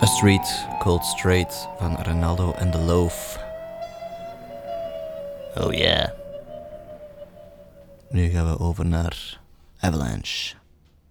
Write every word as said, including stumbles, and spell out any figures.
A Street Called Straight van Ronaldo and the Loaf. Oh yeah. Nu gaan we over naar Avalanche.